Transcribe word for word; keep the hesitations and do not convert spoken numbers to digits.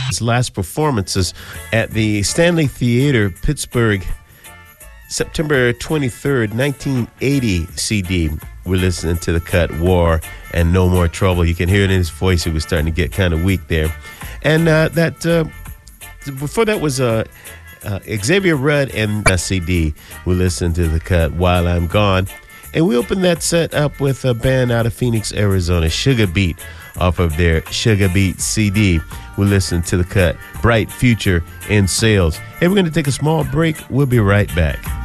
His last performances at the Stanley Theater, Pittsburgh, September twenty-third, nineteen eighty C D. We're listening to the cut War and No More Trouble. You can hear it in his voice. It was starting to get kind of weak there. And uh, that uh, before that was uh, uh, Xavier Rudd and a C D. We listened to the cut While I'm Gone. And we opened that set up with a band out of Phoenix, Arizona, Sugar Beat, off of their Sugar Beat C D. We listened to the cut Bright Future in Sales. Hey, we're going to take a small break. We'll be right back.